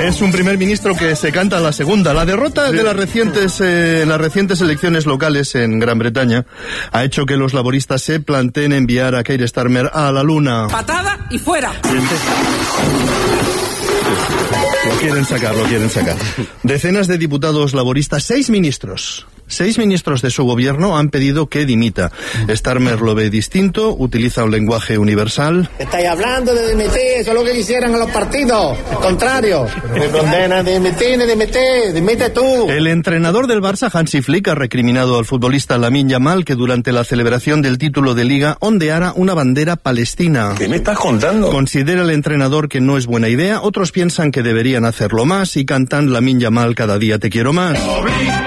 Es un primer ministro que se canta la segunda. La derrota de las recientes elecciones locales en Gran Bretaña ha hecho que los laboristas se planteen enviar a Keir Starmer a la luna. Patada y fuera. Lo quieren sacar. Decenas de diputados laboristas, 6 ministros de su gobierno han pedido que dimita. Starmer lo ve distinto, utiliza un lenguaje universal. Estáis hablando de dimitir, eso es lo que quisieran a los partidos. Al contrario, me condenan de dimitir, dimite tú. El entrenador del Barça, Hansi Flick, ha recriminado al futbolista Lamine Yamal que durante la celebración del título de Liga ondeara una bandera palestina. ¿Qué me estás contando? Considera el entrenador que no es buena idea, otros piensan que deberían hacerlo más y cantan Lamine Yamal cada día te quiero más.